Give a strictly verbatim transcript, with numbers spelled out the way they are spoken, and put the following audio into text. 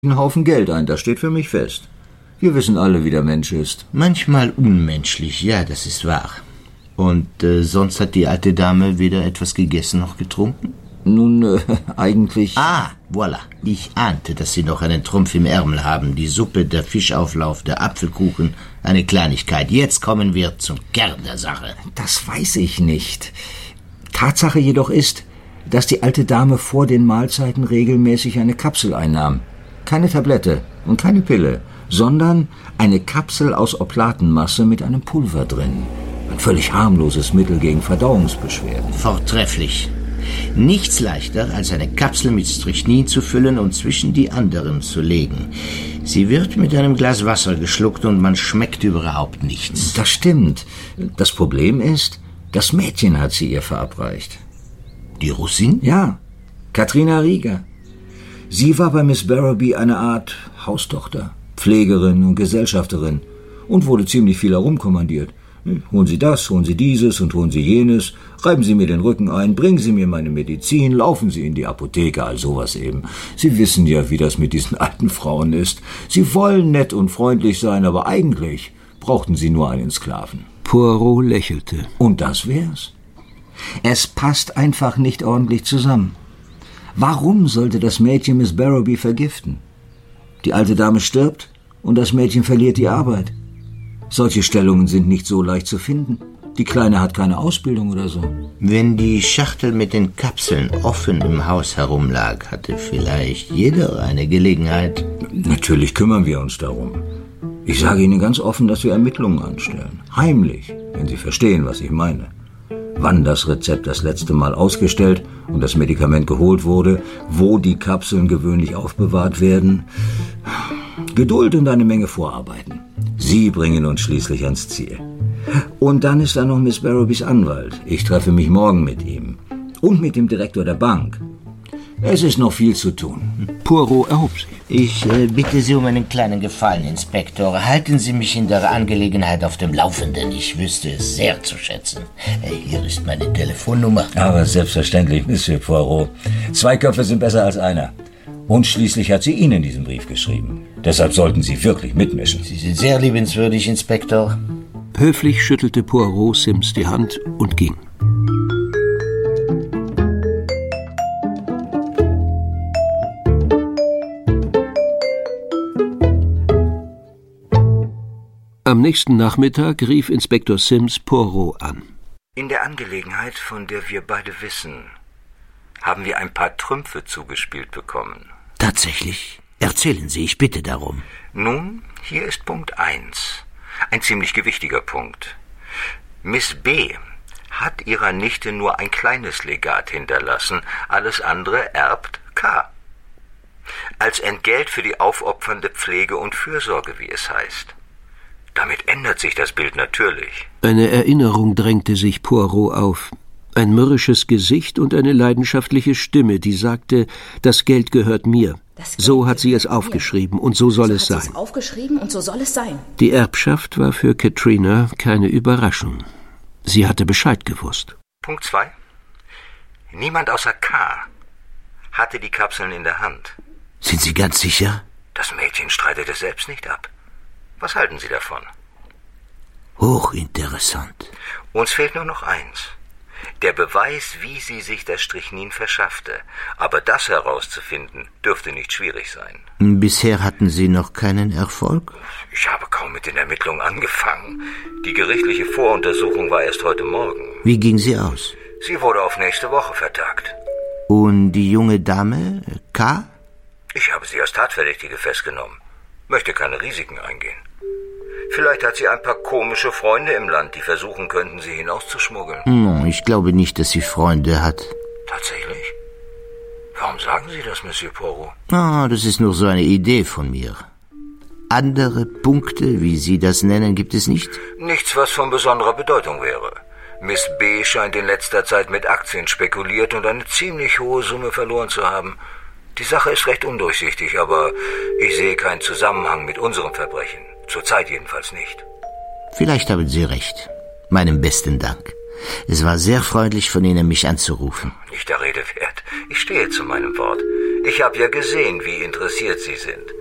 einen Haufen Geld ein, das steht für mich fest. Wir wissen alle, wie der Mensch ist. Manchmal unmenschlich, ja, das ist wahr. Und äh, sonst hat die alte Dame weder etwas gegessen noch getrunken? Nun, äh, eigentlich... Ah, voilà. Ich ahnte, dass Sie noch einen Trumpf im Ärmel haben. Die Suppe, der Fischauflauf, der Apfelkuchen, eine Kleinigkeit. Jetzt kommen wir zum Kern der Sache. Das weiß ich nicht. Tatsache jedoch ist, dass die alte Dame vor den Mahlzeiten regelmäßig eine Kapsel einnahm. Keine Tablette und keine Pille, sondern eine Kapsel aus Oplatenmasse mit einem Pulver drin. Ein völlig harmloses Mittel gegen Verdauungsbeschwerden. Vortrefflich. Nichts leichter, als eine Kapsel mit Strychnin zu füllen und zwischen die anderen zu legen. Sie wird mit einem Glas Wasser geschluckt und man schmeckt überhaupt nichts. Das stimmt. Das Problem ist, das Mädchen hat sie ihr verabreicht. Die Russin? Ja, Katrina Rieger. Sie war bei Miss Barrowby eine Art Haustochter, Pflegerin und Gesellschafterin und wurde ziemlich viel herumkommandiert. Holen Sie das, holen Sie dieses und holen Sie jenes, reiben Sie mir den Rücken ein, bringen Sie mir meine Medizin, laufen Sie in die Apotheke, all sowas eben. Sie wissen ja, wie das mit diesen alten Frauen ist. Sie wollen nett und freundlich sein, aber eigentlich brauchten sie nur einen Sklaven. Poirot lächelte. Und das wär's. Es passt einfach nicht ordentlich zusammen. Warum sollte das Mädchen Miss Barrowby vergiften? Die alte Dame stirbt und das Mädchen verliert die Arbeit. Solche Stellungen sind nicht so leicht zu finden. Die Kleine hat keine Ausbildung oder so. Wenn die Schachtel mit den Kapseln offen im Haus herumlag, hatte vielleicht jeder eine Gelegenheit. Natürlich kümmern wir uns darum. Ich sage Ihnen ganz offen, dass wir Ermittlungen anstellen. Heimlich, wenn Sie verstehen, was ich meine. Wann das Rezept das letzte Mal ausgestellt und das Medikament geholt wurde, wo die Kapseln gewöhnlich aufbewahrt werden. Geduld und eine Menge Vorarbeiten. Sie bringen uns schließlich ans Ziel. Und dann ist da noch Miss Barrowbys Anwalt. Ich treffe mich morgen mit ihm. Und mit dem Direktor der Bank. Es ist noch viel zu tun. Poirot erhob sich. Ich äh, bitte Sie um einen kleinen Gefallen, Inspektor. Halten Sie mich in der Angelegenheit auf dem Laufenden. Ich wüsste es sehr zu schätzen. Äh, hier ist meine Telefonnummer. Aber selbstverständlich, Monsieur Poirot. Zwei Köpfe sind besser als einer. Und schließlich hat sie Ihnen diesen Brief geschrieben. Deshalb sollten Sie wirklich mitmischen. Sie sind sehr liebenswürdig, Inspektor. Höflich schüttelte Poirot Sims die Hand und ging. Am nächsten Nachmittag rief Inspektor Sims Poirot an. In der Angelegenheit, von der wir beide wissen, haben wir ein paar Trümpfe zugespielt bekommen. Tatsächlich? Erzählen Sie, ich bitte darum. Nun, hier ist Punkt eins. Ein ziemlich gewichtiger Punkt. Miss B. hat ihrer Nichte nur ein kleines Legat hinterlassen, alles andere erbt K. Als Entgelt für die aufopfernde Pflege und Fürsorge, wie es heißt. Damit ändert sich das Bild natürlich. Eine Erinnerung drängte sich Poirot auf. Ein mürrisches Gesicht und eine leidenschaftliche Stimme, die sagte, das Geld gehört mir. Geld so hat sie es aufgeschrieben und so soll so es sein. Sie es aufgeschrieben und so soll es sein. Die Erbschaft war für Katrina keine Überraschung. Sie hatte Bescheid gewusst. Punkt zwei. Niemand außer K. hatte die Kapseln in der Hand. Sind Sie ganz sicher? Das Mädchen streitet es selbst nicht ab. Was halten Sie davon? Hochinteressant. Uns fehlt nur noch eins. Der Beweis, wie sie sich das Strychnin verschaffte. Aber das herauszufinden, dürfte nicht schwierig sein. Bisher hatten Sie noch keinen Erfolg? Ich habe kaum mit den Ermittlungen angefangen. Die gerichtliche Voruntersuchung war erst heute Morgen. Wie ging sie aus? Sie wurde auf nächste Woche vertagt. Und die junge Dame, K.? Ich habe sie als Tatverdächtige festgenommen. Möchte keine Risiken eingehen. Vielleicht hat sie ein paar komische Freunde im Land, die versuchen könnten, sie hinauszuschmuggeln. No, ich glaube nicht, dass sie Freunde hat. Tatsächlich? Warum sagen Sie das, Monsieur Poirot? Ah, das ist nur so eine Idee von mir. Andere Punkte, wie Sie das nennen, gibt es nicht? Nichts, was von besonderer Bedeutung wäre. Miss B. scheint in letzter Zeit mit Aktien spekuliert und eine ziemlich hohe Summe verloren zu haben. Die Sache ist recht undurchsichtig, aber ich sehe keinen Zusammenhang mit unserem Verbrechen. Zurzeit jedenfalls nicht. Vielleicht haben Sie recht. Meinen besten Dank. Es war sehr freundlich von Ihnen, mich anzurufen. Nicht der Rede wert. Ich stehe zu meinem Wort. Ich habe ja gesehen, wie interessiert Sie sind.